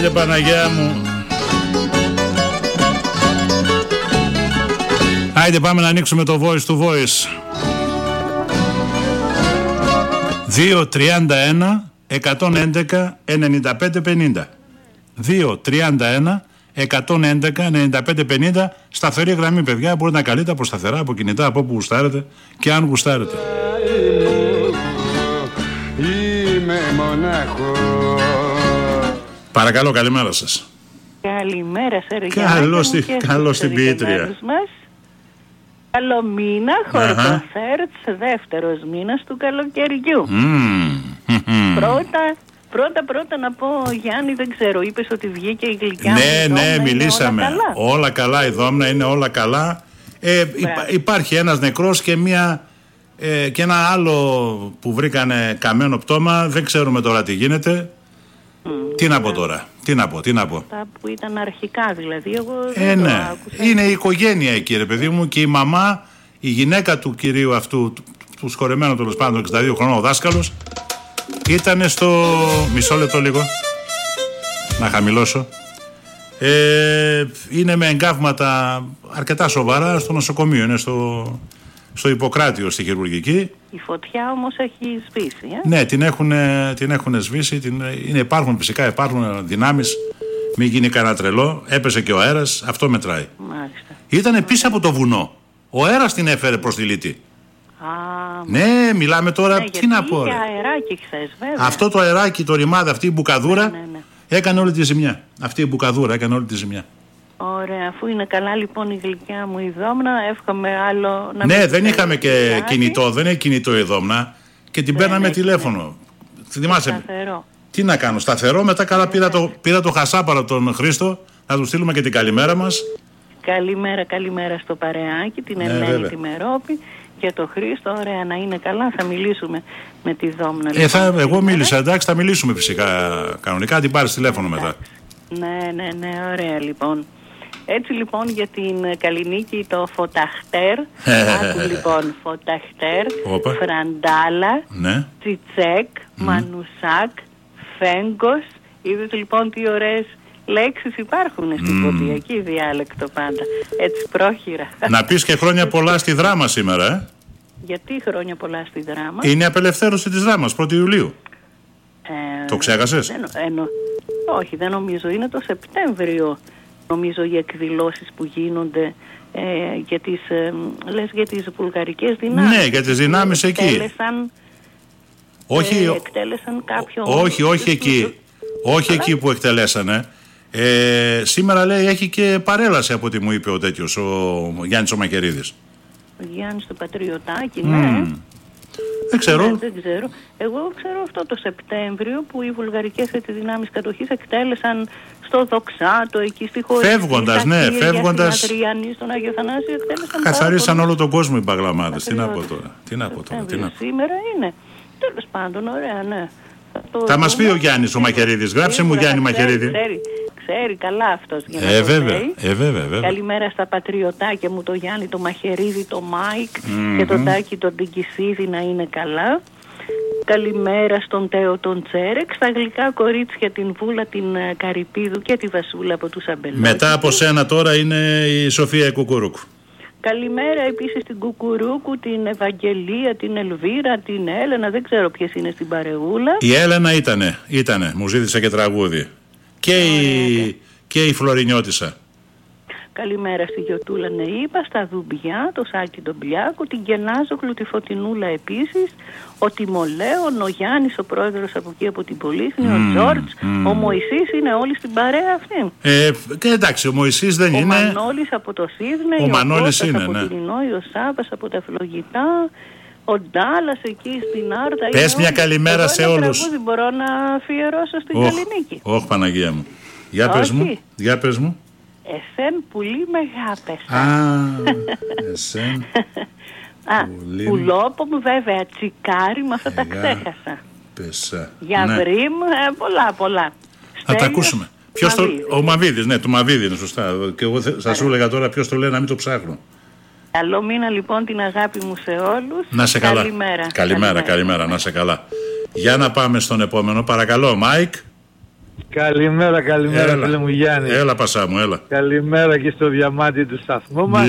Παναγιά μου. Άιντε πάμε να ανοίξουμε το voice to voice. 2-31 111 95 50. 2-31 111 95 50. Σταθερή γραμμή, παιδιά. Μπορείτε να καλείτε από σταθερά, από κινητά, από όπου γουστάρετε και αν γουστάρετε. Είμαι μονάχο. Παρακαλώ, καλημέρα σας. Καλημέρα, Σεργιάκη. Καλώς την ποιήτρια. Καλό μήνα, χορτοφέρτς, δεύτερος μήνας του καλοκαιριού. Πρώτα να πω, Γιάννη, δεν ξέρω, είπες ότι βγήκε η γλυκιά. Ναι, μιλήσαμε. Όλα καλά, η Δόμνα είναι όλα καλά. Υπάρχει ένας νεκρός και και ένα άλλο που βρήκανε καμένο πτώμα. Δεν ξέρουμε τώρα τι γίνεται. Τι να πω τώρα, τι να πω. Τα που ήταν αρχικά δηλαδή, εγώ ναι. Είναι η οικογένεια εκεί, ρε παιδί μου, και η μαμά, η γυναίκα του κυρίου αυτού, του σκορεμένου τέλος πάντων, 62 χρονών, ο δάσκαλος, ήταν στο... Μισό λεπτό λίγο, να χαμηλώσω. Είναι με εγκάβματα αρκετά σοβαρά στο νοσοκομείο, είναι στο Ιπποκράτιο, στη χειρουργική. Η φωτιά όμως έχει σβήσει, Ναι, την έχουν σβήσει. Υπάρχουν δυνάμεις. Μην γίνει κανένα τρελό. Έπεσε και ο αέρας, αυτό μετράει. Μάλιστα. Ήταν πίσω από το βουνό. Ο αέρας την έφερε προς τη Λύτη. Ναι, μιλάμε τώρα. Τι να πω. Είχε αεράκι χθες, βέβαια. Αυτό το αεράκι, το ρημάδι, αυτή η μπουκαδούρα, έκανε όλη τη ζημιά. Αυτή η μπουκαδούρα έκανε όλη τη ζημιά. Ωραία, αφού είναι καλά λοιπόν η γλυκιά μου η Δόμνα, εύχομαι άλλο να... Ναι, δεν είχαμε και κινητό, δεν έχει κινητό η Δόμνα και την παίρναμε τηλέφωνο. Θυμάσαι. Σταθερό. Τι να κάνω, σταθερό, μετά καλά πήρα το χασάπαρο τον Χρήστο, να του στείλουμε και την καλημέρα μας. Καλημέρα στο παρεάκι, την Ελένη τη Μερόπη και το Χρήστο, ωραία να είναι καλά, θα μιλήσουμε με τη Δόμνα. Εγώ μίλησα, εντάξει, θα μιλήσουμε φυσικά κανονικά, την πάρεις τηλέφωνο μετά. Ναι, ωραία λοιπόν. Έτσι λοιπόν για την Καλλινίκη το Φωταχτέρ, άκου λοιπόν Φωταχτέρ, Φραντάλα, Τσιτσέκ, Μανουσάκ, Φέγκος, είδες λοιπόν τι ωραίες λέξεις υπάρχουν στην ποντιακή διάλεκτο πάντα, έτσι πρόχειρα. Να πεις και χρόνια πολλά στη Δράμα σήμερα, Γιατί χρόνια πολλά στη Δράμα? Είναι η απελευθέρωση της Δράμας, 1η Ιουλίου. Το ξέχασες? Όχι, δεν νομίζω, είναι το Σεπτέμβριο. Νομίζω οι εκδηλώσεις που γίνονται για τις βουλγαρικές δυνάμεις. Ναι, για τις δυνάμεις εκεί. Εκτέλεσαν κάποιον... Όχι εκεί που εκτελέσανε. Σήμερα λέει έχει και παρέλαση από ό,τι μου είπε ο τέτοιος, ο Γιάννης ο Μαχαιρίδης. Ο Γιάννης το Πατριωτάκι, ναι. Δεν ξέρω. Δεν ξέρω. Εγώ ξέρω αυτό το Σεπτέμβριο που οι βουλγαρικές δυνάμεις κατοχής εκτέλεσαν στο Δοξάτο, εκεί στη χώρα. Φεύγοντας. Στην Αδριανή, στον Άγιο Θανάσιο εκτέλεσαν. Καθαρίσαν όλο τον κόσμο οι μπαγλαμάδες. Τι να πω τώρα. Σήμερα είναι. Τέλος πάντων, ωραία, ναι. Θα μας πει ο Γιάννης ο Μαχαιρίδης. Γράψε μου Γιάννη Μαχαιρίδη. Ξέρει καλά αυτός για να βέβαια. Καλημέρα στα πατριωτάκια μου, το Γιάννη, το Μαχαιρίδη, το Μάικ και το Τάκη, τον Τιγκισίδη να είναι καλά. Καλημέρα στον Τέο τον Τσέρεκ, στα γλυκά κορίτσια την Βούλα, την Καρυπίδου και τη Βασούλα από τους Αμπελόκηπους. Μετά από σένα τώρα είναι η Σοφία Κουκουρούκου. Καλημέρα επίσης την Κουκουρούκου, την Ευαγγελία, την Ελβίρα, την Έλενα, δεν ξέρω ποιες είναι στην παρεούλα. Η Έλενα ήτανε, μου ζήτησε και τραγούδι. Και η Φλωρινιώτισσα. Καλημέρα στη Γιωτούλα Νεήπα, στα Δουμπιά, το Σάκη τον Πλιάκο, την Γενάζοκλου, τη Φωτεινούλα επίσης, ο Τιμολέων, ο Γιάννης, ο πρόεδρος από εκεί από την Πολύχνη, ο Τζόρτζ, ο Μωυσής, είναι όλοι στην παρέα αυτή. Και εντάξει, ο Μωυσής δεν είναι. Ο Μανώλης από το Σίδνεϊ, ο Κώστας από την Ινόη, ο Σάβας από τα Φλογητά, ο Ντάλλας εκεί στην Άρτα. Πες μια καλημέρα σε όλους. Τραγούδι μπορώ να αφιερώσω στην Καλλινίκη. Όχι Παναγία μου. Για πες μου. Εσέν πουλί μεγάπεσα. Εσέν πουλόπο μου βέβαια, τσικάρι, με αυτά τα ξέχασα. Πέσα. Για βρήμ, πολλά. Θα τα ακούσουμε. Ο Μαβίδης, ναι, του Μαβίδη είναι σωστά. Και εγώ θα σου έλεγα τώρα ποιος το λέει να μην το ψάχνω. Καλό μήνα λοιπόν, την αγάπη μου σε όλους. Να σε καλά. Καλημέρα, να σε καλά. Για να πάμε στον επόμενο, παρακαλώ, Μάικ. Καλημέρα, φίλε μου Γιάννη. Έλα Πασά μου, έλα. Καλημέρα και στο διαμάτι του σταθμού μας.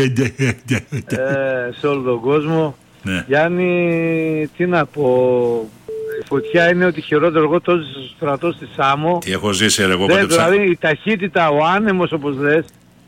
Σε όλο τον κόσμο. Ναι. Γιάννη, τι να πω. Η φωτιά είναι ότι χειρότερο. Εγώ τόσο στο στρατό στη Σάμο. Τι έχω ζήσει εγώ ποτέ. Δηλαδή η ταχύτητα, ο άνεμος όπως λες,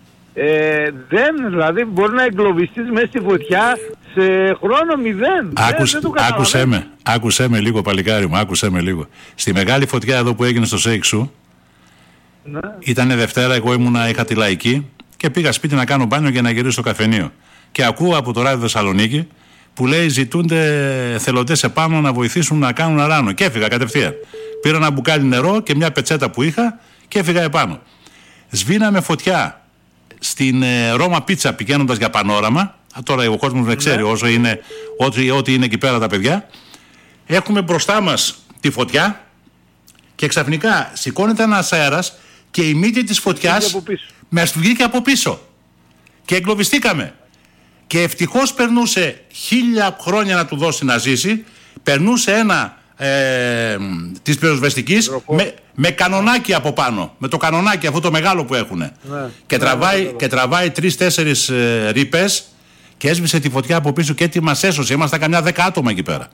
δηλαδή μπορεί να εγκλωβιστείς μέσα στη φωτιά σε χρόνο 0. Άκουσέ με λίγο παλικάρι μου, άκουσέ με λίγο. Στη μεγάλη φωτιά εδώ που έγινε στο Σέιξου, ναι. Ήτανε Δευτέρα, εγώ είχα τη λαϊκή και πήγα σπίτι να κάνω μπάνιο για να γυρίσω στο καφενείο. Και ακούω από το ράδιο Θεσσαλονίκη που λέει ζητούνται θελοντές επάνω να βοηθήσουν να κάνουν αράνο. Και έφυγα κατευθείαν. Πήρα ένα μπουκάλι νερό και μια πετσέτα που είχα και έφυγα επάνω. Σβήναμε φωτιά στην Ρώμα Πίτσα πηγαίνοντας για πανόραμα. Τώρα ο κόσμος δεν ξέρει όσο είναι, ό,τι είναι εκεί πέρα τα παιδιά. Έχουμε μπροστά μας τη φωτιά και ξαφνικά σηκώνεται ένας αέρας και η μύτη της φωτιάς μας βγήκε από πίσω. Και εγκλωβιστήκαμε. Και ευτυχώς περνούσε 1000 χρόνια να του δώσει να ζήσει, περνούσε ένα της πυροσβεστικής με κανονάκι από πάνω. Με το κανονάκι αυτό το μεγάλο που έχουν. Και τραβάει 3-4 ρήπες και έσβησε τη φωτιά από πίσω και έτσι μας έσωσε. Ήμασταν καμιά 10 άτομα εκεί πέρα.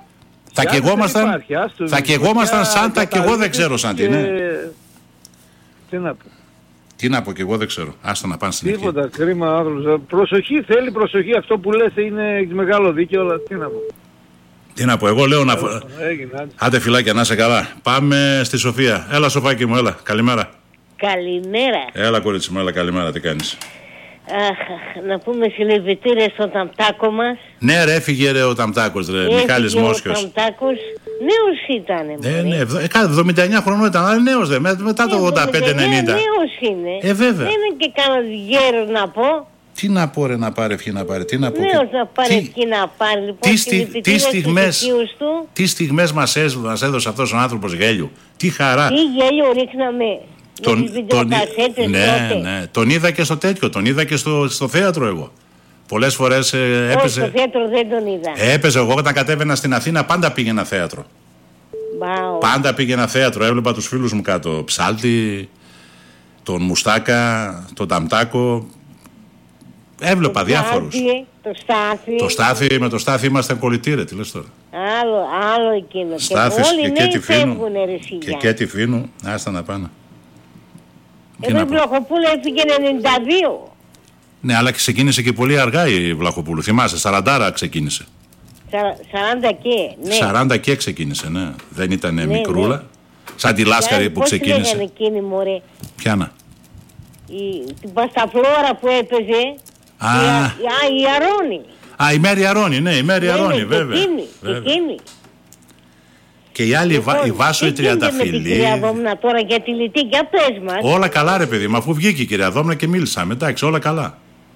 Θα καιγόμασταν σαν τα και εγώ δεν ξέρω σαν τι είναι. Τι να πω και εγώ δεν ξέρω. Άστα να πάνε στην αρχή. Τίποτα, κρίμα άνθρωπος. Προσοχή, θέλει προσοχή. Αυτό που λες είναι μεγάλο δίκαιο, αλλά τι να πω. Τι να πω, εγώ λέω να... Άντε φιλάκια, να είσαι καλά. Πάμε στη Σοφία. Έλα Σοφάκι μου, έλα. Καλημέρα. Καλημέρα. Έλα κορίτσι μου, έλα καλημέρα, τι κάνεις. Να πούμε συλληπιτήρια στον Ταμτάκο μας. Ναι ρε, έφυγε ρε ο Ταμτάκος ρε, Μιχάλης Μόσχιος. Ο Ταμτάκος νέος ήταν. Ναι, 79 χρονών ήταν, αλλά νέος ρε, μετά το 85-90. Νέος είναι. Βέβαια. Δεν είναι και κανένας γέρος να πω. Τι να πω ρε να πάρει ευχή να πάρει, τι να πω. Νέος να πάρει ευχή να πάρει, λοιπόν, τι στιγμές μας έδωσε αυτός ο άνθρωπος γέλιο. Τι χαρά. Τι γέλιο ρίχναμε. Ναι, τον είδα και στο τέτοιο, τον είδα και στο θέατρο εγώ. Πολλές φορές έπαιζε. Όχι, στο θέατρο δεν τον είδα. Έπαιζε εγώ όταν κατέβαινα στην Αθήνα, πάντα πήγαινα θέατρο. Πάντα πήγαινα θέατρο, έβλεπα τους φίλους μου κάτω. Ψάλτη, τον Μουστάκα, τον Ταμτάκο. Έβλεπα διάφορους. Το Στάθη. Με το Στάθη είμαστε κολλητήρε, τι λες τώρα. Άλλο εκείνο. Στάθης και όλοι νέοι φεύγουν ρε και τη Φίνου, άστα να πάνε. Εδώ η Βλαχοπούλου έφυγε 92. Ναι, αλλά ξεκίνησε και πολύ αργά η Βλαχοπούλου. Θυμάσαι, 40 ξεκίνησε. 40 και, ναι. 40 και ξεκίνησε, ναι. Δεν ήταν μικρούλα. Ναι. Σαν τη Λάσκαρη που ξεκίνησε. Πώς λέγανε εκείνη, μωρέ. Ποιάνα. Την Πασταφλόρα που έπαιζε. Η Αρώνη. Η Μέρη Αρώνη, ναι, η Μέρη Αρώνη, βέβαια. Εκείνη. Και η άλλη, η Βάσο η Τριανταφυλλή. Με την κυρία Δόμνα τώρα για τη Λυτή, για πες μας. Όλα καλά ρε παιδί, μα αφού βγήκε η κυρία Δόμνα και μίλησαμε, εντάξει, όλα καλά.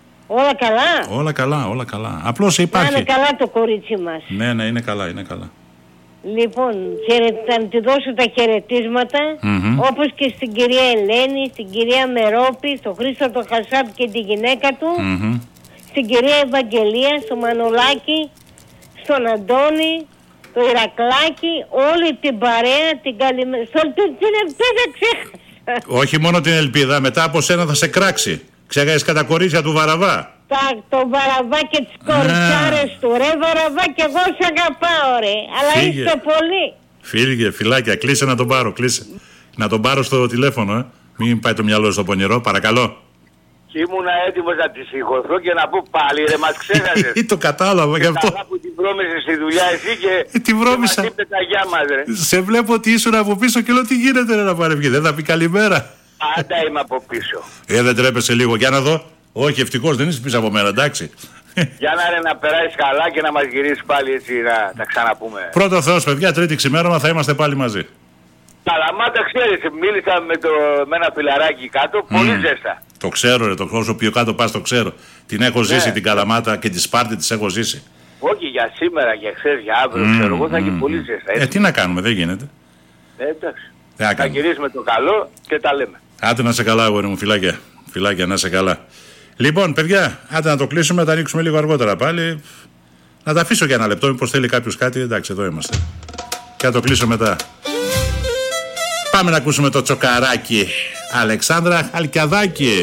Όλα καλά. Απλώς υπάρχει. Να είναι καλά το κορίτσι μας. Ναι, είναι καλά. Λοιπόν, να τη δώσω τα χαιρετίσματα, όπως και στην κυρία Ελένη, στην κυρία Μερόπη, στον Χρήστο τον Χασάπ και τη γυναίκα του, στην κυρία Ευαγγελία, στο Μανολάκη, στον Αντώνη, το Ηρακλάκι, όλη την παρέα, την καλημέρα. Την ελπίδα ξέχασα. Όχι μόνο την ελπίδα, μετά από σένα θα σε κράξει. Ξέχασες κατά κορίτσια του Βαραβά. Το Βαραβά και τις κοριτσάρες του. Ρε Βαραβά, και εγώ σε αγαπάω ρε. Αλλά είστε πολύ. Φίλγε, φυλάκια, κλείσε να τον πάρω, κλείσε. Να τον πάρω στο τηλέφωνο, Μην πάει το μυαλό στο πονηρό, παρακαλώ. Και ήμουνα έτοιμος να τη συγχωθώ και να πω πάλι ρε, μας ξέχασες. Το κατάλαβα γι' αυτό. Καλά που την βρώμησες στη δουλειά εσύ και την βρώμησα. μας είπε τα γεια μας ρε. Σε βλέπω ότι ήσουν από πίσω και λέω τι γίνεται ρε να παρευγεί. Δεν θα πει καλημέρα. Πάντα είμαι από πίσω. Δεν τρέπεσαι λίγο, για να δω. Όχι, ευτυχώς δεν είσαι πίσω από μένα, εντάξει. Για να περάσεις καλά και να μας γυρίσεις πάλι έτσι να τα ξαναπούμε. Πρώτο Θεός, παιδιά, Τρίτη ξημέρωμα θα είμαστε πάλι μαζί. Καλαμάτα, ξέρεις, μίλησα με ένα φιλαράκι κάτω, πολύ ζέστα. Το ξέρω ρε, όσο πιο κάτω πας το ξέρω. Την έχω ζήσει την Καλαμάτα και τη Σπάρτη της έχω ζήσει. Όχι για σήμερα, για χθες, για αύριο, ξέρω εγώ θα έχει πολύ ζέστα. Τι να κάνουμε, δεν γίνεται. Εντάξει. Θα γυρίσουμε το καλό και τα λέμε. Άντε να σε καλά, αγόρι μου, φιλάκια. Φιλάκια, να σε καλά. Λοιπόν, παιδιά, άντε να το κλείσουμε, θα ανοίξουμε λίγο αργότερα πάλι. Να τα αφήσω για ένα λεπτό, μήπως θέλει κάποιος κάτι. Εντάξει, εδώ είμαστε. Και να το κλείσω μετά. Πάμε να ακούσουμε το τσοκαράκι. Αλεξάνδρα Χαλκιαδάκη.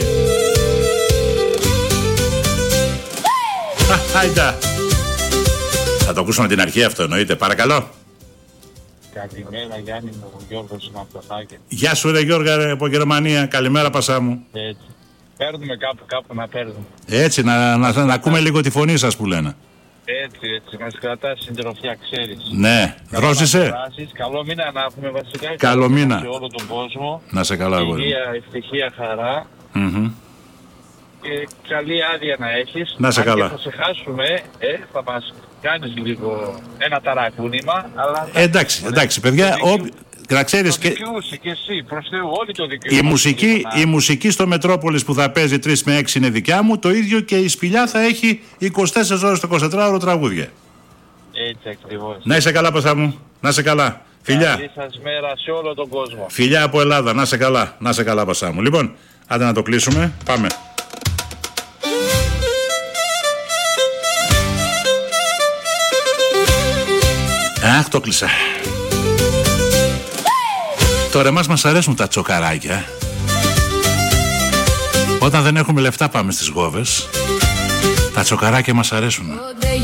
Άιντα. Θα το ακούσουμε την αρχή αυτό, εννοείται. Παρακαλώ. Καλημέρα Γιάννη μου, Γιώργος Ναυτοφάκη. Γεια σου ρε Γιώργα από Γερμανία. Καλημέρα Πασά μου. Έτσι. Παίρνουμε κάπου να παίρνουμε. Έτσι, να ακούμε λίγο τη φωνή σας που λένε. Έτσι, μας κρατάς συντροφιά, ξέρεις. Ναι, δρόσισε. Καλό μήνα να έχουμε βασικά. Καλό μήνα. Σε όλο τον κόσμο. Να σε καλά, εγώ. Υγεία, ευτυχία, χαρά. Και καλή άδεια να έχεις. Να σε καλά. Αν και θα σε χάσουμε, θα μας κάνεις λίγο ένα ταρακούνημα. Αλλά εντάξει παιδιά. Να ξέρεις και εσύ, προς Θεού, όλοι το δικαιούμαστε. Η μουσική στο Μετρόπολης που θα παίζει 3 με 6 είναι δικιά μου. Το ίδιο και η Σπηλιά θα έχει 24 ώρες το 24ωρο τραγούδια. Έτσι ακριβώς. Να είσαι καλά Πασά μου. Να είσαι καλά. Φιλιά. Καλή σας μέρα σε όλο τον κόσμο. Φιλιά από Ελλάδα. Να είσαι καλά. Να είσαι καλά Πασά μου. Λοιπόν, άντε να το κλείσουμε. Πάμε. Αχ, το κλείσα. Τώρα εμάς μας αρέσουν τα τσοκαράκια. Όταν δεν έχουμε λεφτά πάμε στις γόβες. Τα τσοκαράκια μας αρέσουν.